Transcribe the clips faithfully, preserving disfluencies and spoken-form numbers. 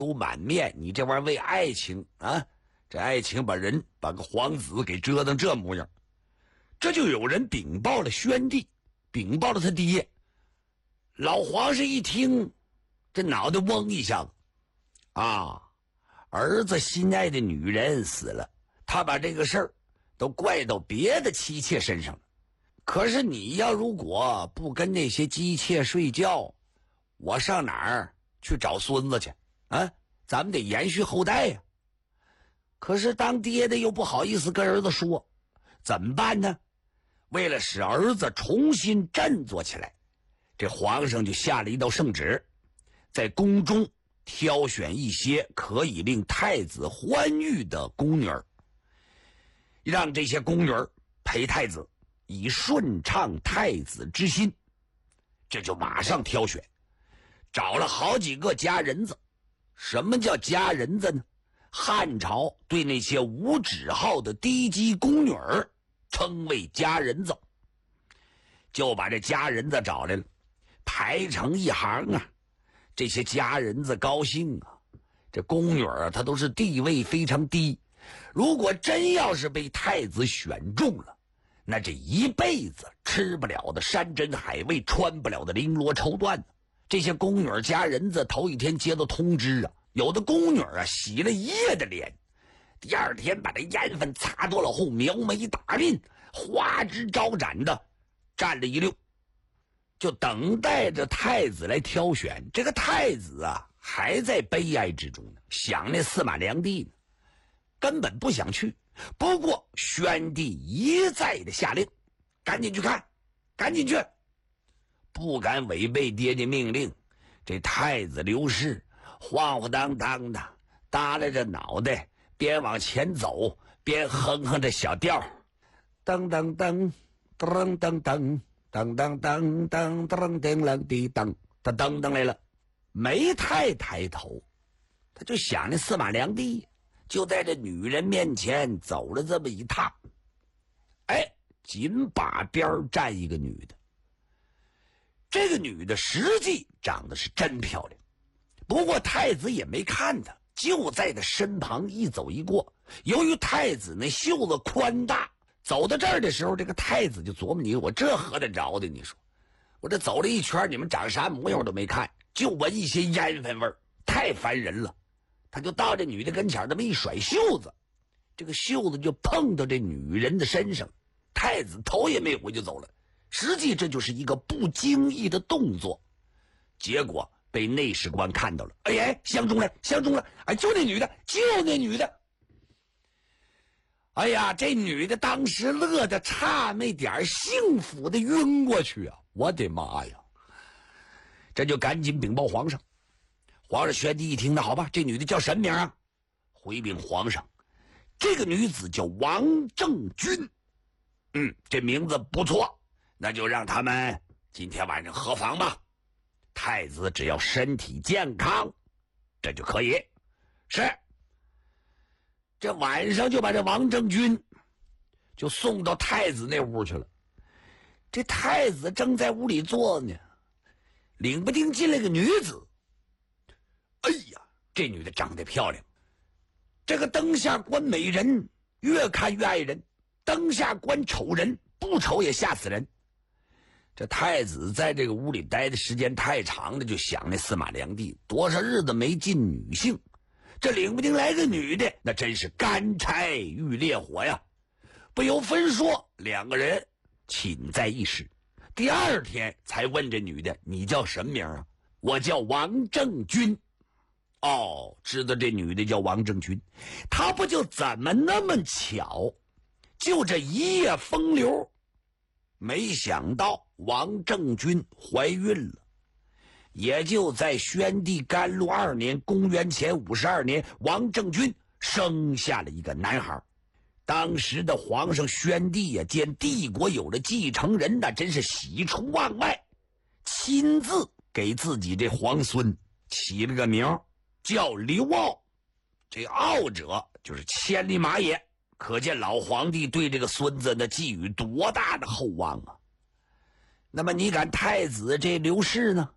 都满面，你这玩意儿为爱情啊，这爱情把人把个皇子给折腾这模样。这就有人禀报了宣帝，禀报了他爹。老皇上一听，这脑袋嗡一下子啊，儿子心爱的女人死了，他把这个事儿都怪到别的妻妾身上了。可是你要如果不跟那些姬妾睡觉，我上哪儿去找孙子去啊？咱们得延续后代呀。可是当爹的又不好意思跟儿子说，怎么办呢？为了使儿子重新振作起来，这皇上就下了一道圣旨，在宫中挑选一些可以令太子欢愉的宫女儿，让这些宫女儿陪太子，以顺畅太子之心。这就马上挑选，找了好几个佳人子。什么叫佳人子呢？汉朝对那些无指号的低级宫女儿称为佳人子，就把这佳人子找来了，排成一行啊。这些佳人子高兴啊，这宫女啊，她都是地位非常低，如果真要是被太子选中了，那这一辈子吃不了的山珍海味，穿不了的绫罗绸缎呢。这些宫女佳人子头一天接到通知啊，有的宫女啊洗了一夜的脸，第二天把这烟粉擦多了后，描眉打鬓，花枝招展的站了一溜，就等待着太子来挑选。这个太子啊还在悲哀之中呢，想那驷马良地呢，根本不想去。不过宣帝一再的下令，赶紧去看，赶紧去，不敢违背爹爹命令。这太子刘氏晃晃荡荡的耷拉着脑袋，边往前走边哼哼着小调，噔噔噔噔噔噔噔噔噔噔噔噔噔滴噔，他噔噔来了，没太抬头，他就想那驷马良地，就在这女人面前走了这么一趟。哎，紧把边站一个女的，这个女的实际长得是真漂亮，不过太子也没看她，就在她身旁一走一过。由于太子那袖子宽大，走到这儿的时候，这个太子就琢磨，你我这合得着的？你说我这走了一圈，你们长啥模样我都没看，就闻一些烟粉味儿，太烦人了。他就到这女的跟前，这么一甩袖子，这个袖子就碰到这女人的身上，太子头也没回就走了。实际这就是一个不经意的动作，结果被内史官看到了，哎哎，相中了，相中了，哎，就那女的，就那女的。哎呀，这女的当时乐得差那点幸福的晕过去啊！我的妈呀！这就赶紧禀报皇上。皇上宣帝一听，那好吧，这女的叫什么名啊？回禀皇上，这个女子叫王政君。嗯，这名字不错，那就让他们今天晚上合房吧。太子只要身体健康，这就可以。是。这晚上就把这王政君就送到太子那屋去了。这太子正在屋里坐呢，领不丁进来个女子。哎呀，这女的长得漂亮，这个灯下观美人，越看越爱人，灯下观丑人，不丑也吓死人。这太子在这个屋里待的时间太长了，就想那驷马良地，多少日子没进女性，这领不丁来个女的，那真是干柴遇烈火呀！不由分说，两个人寝在一室。第二天才问这女的，你叫什么名啊？我叫王政君。哦，知道这女的叫王政君，她不就怎么那么巧，就这一夜风流，没想到王政君怀孕了。也就在宣帝甘露二年，公元前五十二年，王政君生下了一个男孩。当时的皇上宣帝呀、啊，见帝国有了继承人，那真是喜出望外，亲自给自己这皇孙起了个名叫刘骜。这骜者就是千里马也，可见老皇帝对这个孙子呢寄予多大的厚望啊。那么你看太子这刘氏呢，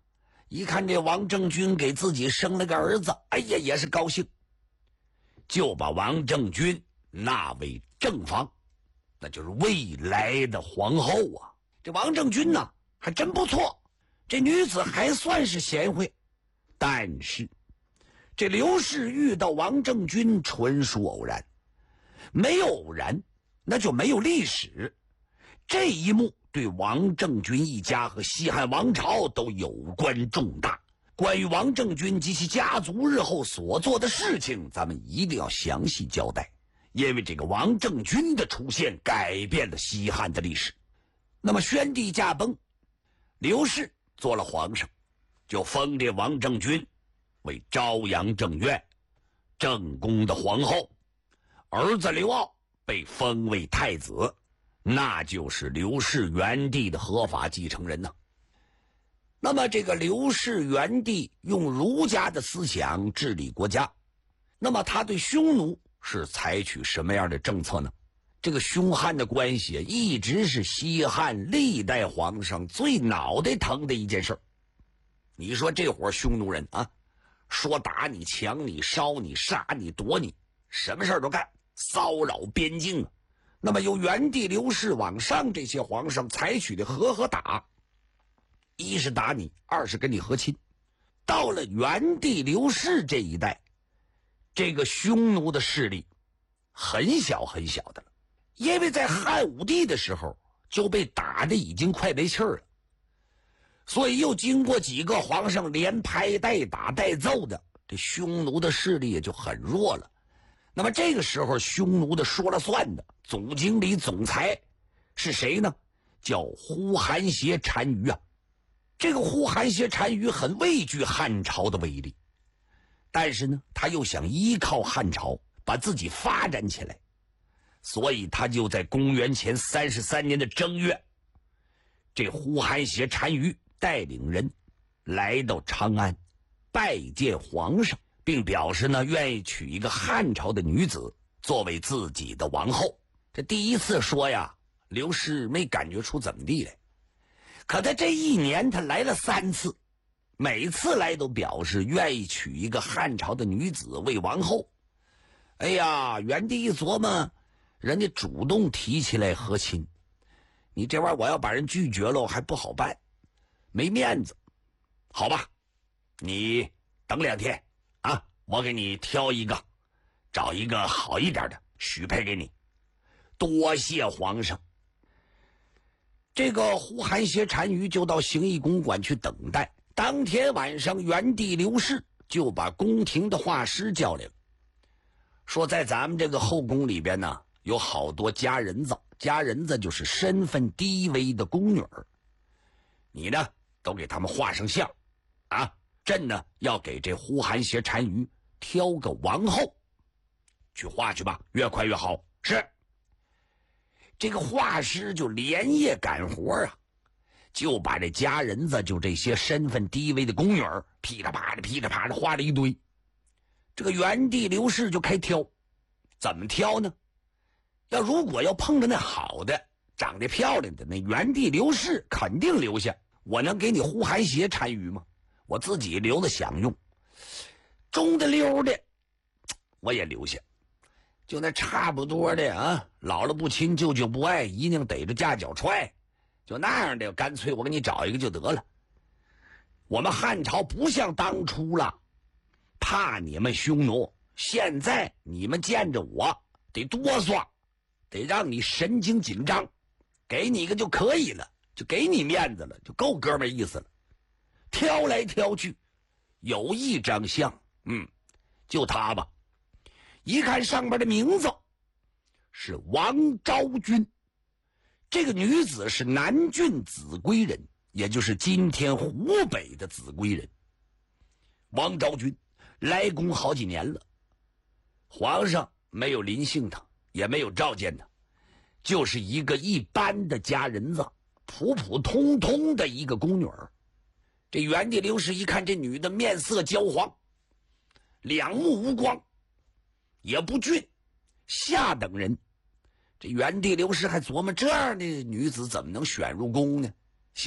一看这王政君给自己生了个儿子，哎呀，也是高兴，就把王政君纳为正房，那就是未来的皇后啊。这王政君呢还真不错，这女子还算是贤惠。但是这刘氏遇到王政君纯属偶然，没有偶然那就没有历史。这一幕对王政君一家和西汉王朝都有关重大。关于王政君及其家族日后所做的事情，咱们一定要详细交代，因为这个王政君的出现改变了西汉的历史。那么宣帝驾崩，刘氏做了皇上，就封这王政君为昭阳正院正宫的皇后，儿子刘骜被封为太子，那就是刘氏元帝的合法继承人呢。那么这个刘氏元帝用儒家的思想治理国家，那么他对匈奴是采取什么样的政策呢？这个匈汉的关系一直是西汉历代皇上最脑袋疼的一件事。你说这伙匈奴人啊，说打你、抢你、烧你、杀你、夺你，什么事都干，骚扰边境啊。那么由元帝刘氏往上这些皇上采取的和和打，一是打你，二是跟你和亲。到了元帝刘氏这一代，这个匈奴的势力很小很小的了，因为在汉武帝的时候就被打得已经快没气儿了，所以又经过几个皇上连拍带打带揍的，这匈奴的势力也就很弱了。那么这个时候匈奴的说了算的总经理总裁是谁呢？叫呼韩邪单于啊。这个呼韩邪单于很畏惧汉朝的威力，但是呢他又想依靠汉朝把自己发展起来，所以他就在公元前三十三年的正月，这呼韩邪单于带领人来到长安拜见皇上，并表示呢愿意娶一个汉朝的女子作为自己的王后。这第一次说呀，刘氏没感觉出怎么地来，可他这一年他来了三次，每次来都表示愿意娶一个汉朝的女子为王后。哎呀，元帝一琢磨，人家主动提起来和亲，你这玩意儿我要把人拒绝了还不好办，没面子。好吧，你等两天啊，我给你挑一个，找一个好一点的许配给你。多谢皇上。这个呼韩邪单于就到形意公馆去等待。当天晚上元帝刘氏就把宫廷的画师叫来了，说在咱们这个后宫里边呢有好多佳人子，佳人子就是身份低微的宫女儿，你呢都给他们画上像啊，朕呢要给这呼韩邪单于挑个王后，去画去吧，越快越好。是。这个画师就连夜赶活啊，就把这佳人子就这些身份低微的宫女儿噼里啪啦噼里啪啦画了一堆。这个元帝刘氏就开挑，怎么挑呢？要如果要碰着那好的长得漂亮的，那元帝刘氏肯定留下。我能给你呼韩邪单于吗？我自己留着享用。中的溜的我也留下，就那差不多的啊，姥姥不亲舅舅不爱，姨娘逮着架脚踹，就那样的干脆我给你找一个就得了。我们汉朝不像当初了，怕你们匈奴，现在你们见着我得哆嗦，得让你神经紧张，给你一个就可以了，就给你面子了，就够哥们意思了。挑来挑去有一张像，嗯，就他吧。一看上边的名字是王昭君，这个女子是南郡秭归人，也就是今天湖北的秭归人。王昭君来宫好几年了，皇上没有临幸他，也没有召见他，就是一个一般的佳人子，普普通通的一个宫女儿。这元帝刘氏一看这女的面色焦黄，两目无光，也不俊，下等人。这元帝刘氏还琢磨，这样的女子怎么能选入宫呢？行啊，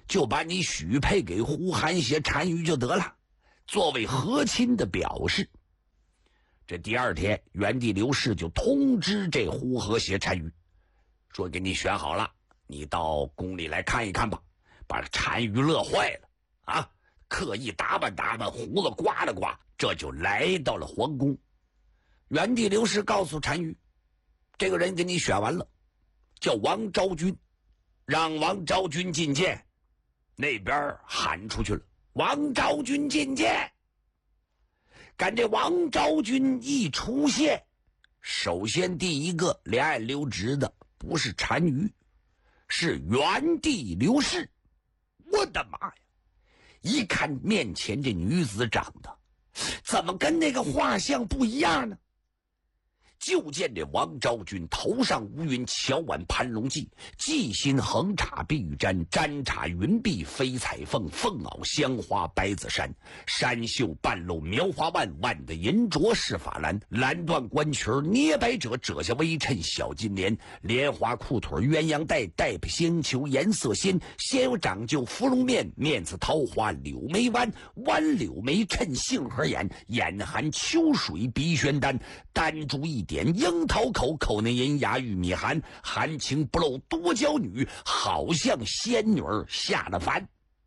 就把你许配给胡韩邪单于就得了，作为和亲的表示。这第二天，元帝刘氏就通知这胡和谐单于，说给你选好了，你到宫里来看一看吧。把单于乐坏了啊，刻意打扮打扮，胡子刮了刮，这就来到了皇宫。元帝刘氏告诉单于，这个人给你选完了，叫王昭君，让王昭君觐见。那边喊出去了，王昭君觐见。赶这王昭君一出现，首先第一个两眼溜直的不是单于，是元帝刘氏。我的妈呀，一看面前这女子长得怎么跟那个画像不一样呢？就见这王昭君头上乌云，巧挽盘龙髻，髻心横插碧玉簪，簪插云碧飞彩凤，凤袄香花白子衫，衫袖半露描花腕，腕的银镯饰法兰，蓝缎官裙捏白褶，褶下微衬小金莲，莲花裤腿鸳鸯带，带配星球颜色鲜，先有长就芙蓉面，面似桃花柳眉弯，弯柳眉衬杏核眼，眼含秋水鼻宣丹，丹珠一点樱桃口，口内银牙玉米含，含情不露多娇女，好像仙女儿下了凡。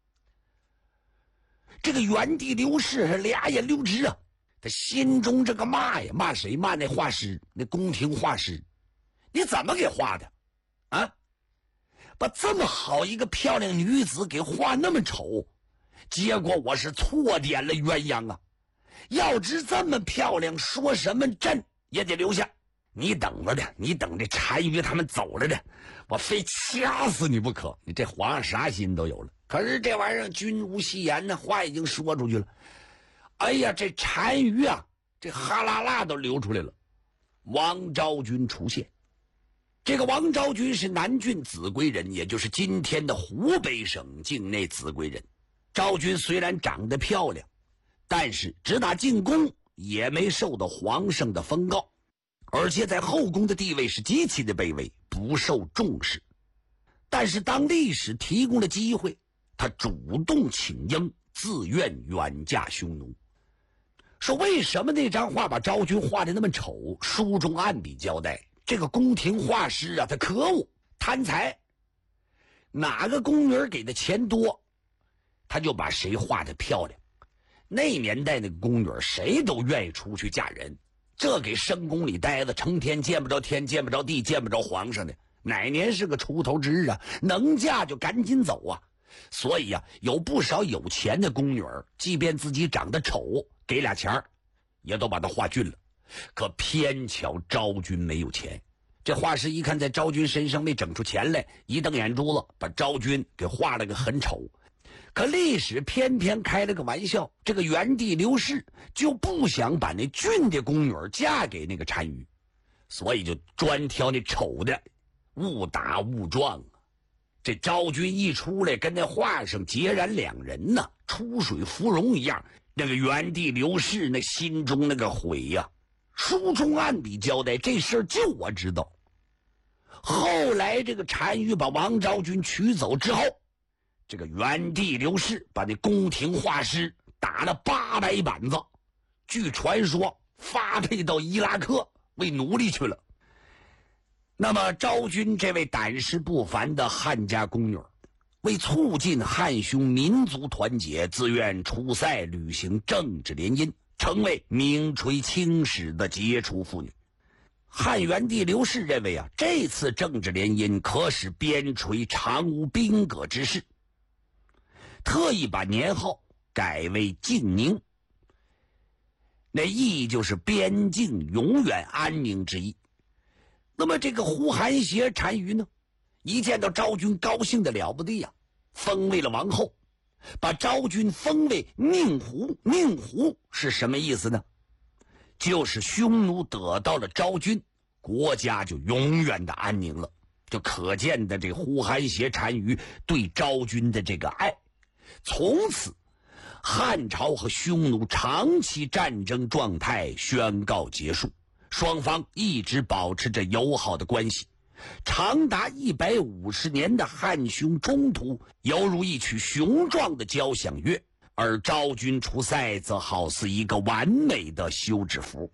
这个元帝刘氏俩眼溜直啊，他心中这个骂呀，骂谁？骂那画师，那宫廷画师，你怎么给画的啊？把这么好一个漂亮女子给画那么丑，结果我是错点了鸳鸯啊！要知这么漂亮，说什么朕也得留下。你等着的，你等这单于他们走了的，我非掐死你不可。你这皇上啥心都有了，可是这玩意儿君无戏言呢，话已经说出去了。哎呀，这单于啊，这哈啦啦都流出来了。王昭君出现，这个王昭君是南郡秭归人，也就是今天的湖北省境内秭归人。昭君虽然长得漂亮，但是直打进宫也没受到皇上的封诰，而且在后宫的地位是极其的卑微，不受重视。但是当历史提供了机会，他主动请缨，自愿远嫁匈奴。说为什么那张画把昭君画得那么丑？书中暗笔交代，这个宫廷画师啊，他可恶贪财，哪个宫女给的钱多，他就把谁画得漂亮。那年代那个宫女谁都愿意出去嫁人，这给深宫里待着，成天见不着天，见不着地，见不着皇上的，哪年是个出头之日啊？能嫁就赶紧走啊！所以啊，有不少有钱的宫女儿，即便自己长得丑，给俩钱儿也都把她画俊了。可偏巧昭君没有钱，这画师一看在昭君身上没整出钱来，一瞪眼珠子，把昭君给画了个很丑。可历史偏偏开了个玩笑，这个元帝刘氏就不想把那俊的宫女嫁给那个单于，所以就专挑那丑的，误打误撞啊！这昭君一出来，跟那画上截然两人呢，出水芙蓉一样。那个元帝刘氏那心中那个悔呀、啊，书中暗笔交代，这事儿就我知道。后来这个单于把王昭君娶走之后，这个元帝刘氏把那宫廷画师打了八百板子，据传说发配到伊拉克为奴隶去了。那么昭君这位胆识不凡的汉家宫女，为促进汉匈民族团结，自愿出塞履行政治联姻，成为名垂青史的杰出妇女。汉元帝刘氏认为啊，这次政治联姻可使边陲常无兵戈之势，特意把年号改为静宁，那意义就是边境永远安宁之意。那么这个胡韩邪单于呢，一见到昭君高兴的了不得呀，封为了王后，把昭君封为宁胡。宁胡是什么意思呢？就是匈奴得到了昭君，国家就永远的安宁了。就可见的这胡韩邪单于对昭君的这个爱。从此汉朝和匈奴长期战争状态宣告结束，双方一直保持着友好的关系。 长达一百五十年的汉匈冲突，犹如一曲雄壮的交响乐，而昭君出塞则好似一个完美的休止符。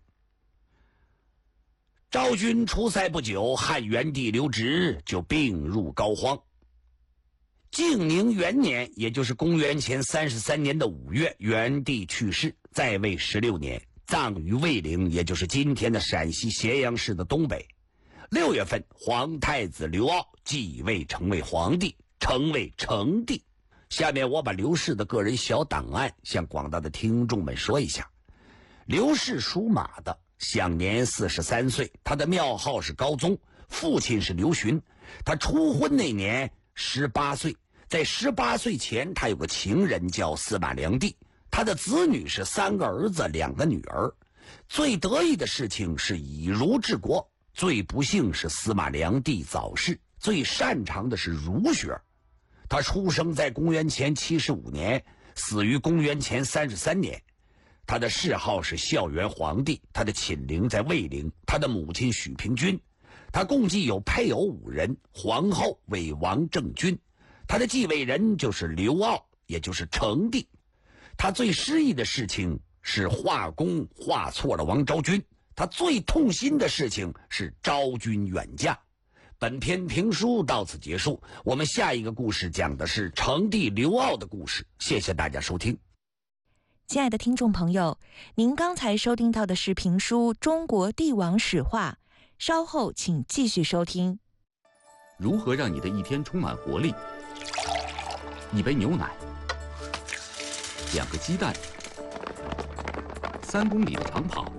昭君出塞不久，汉元帝刘植就病入膏肓。靖宁元年，也就是公元前三十三年的五月，元帝去世，在位十六年，葬于卫陵，也就是今天的陕西咸阳市的东北。六月份，皇太子刘骜继位成为皇帝，成为成帝。下面我把刘氏的个人小档案向广大的听众们说一下。刘氏属马的，享年四十三岁，他的庙号是高宗，父亲是刘询。他初婚那年十八岁，在十八岁前他有个情人叫司马良娣，他的子女是三个儿子两个女儿。最得意的事情是以儒治国，最不幸是司马良娣早逝，最擅长的是儒学。他出生在公元前七十五年，死于公元前三十三年。他的谥号是孝元皇帝，他的寝陵在卫陵，他的母亲许平君。他共计有配偶五人，皇后为王政君。他的继位人就是刘骜，也就是成帝。他最失意的事情是画工画错了王昭君，他最痛心的事情是昭君远嫁。本篇评书到此结束，我们下一个故事讲的是成帝刘骜的故事。谢谢大家收听。 亲爱的听众朋友，您刚才收听到的是评书《中国帝王史话》，稍后请继续收听。 如何让你的一天充满活力？一杯牛奶，两个鸡蛋，三公里的长跑。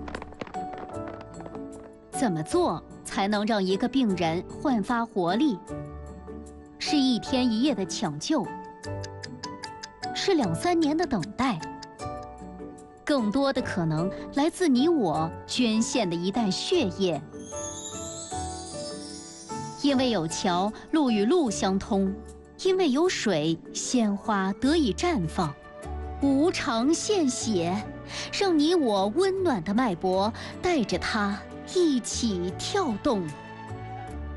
怎么做才能让一个病人焕发活力？是一天一夜的抢救，是两三年的等待，更多的可能来自你我捐献的一袋血液。因为有桥，路与路相通；因为有水，鲜花得以绽放。无偿献血，让你我温暖的脉搏带着它一起跳动。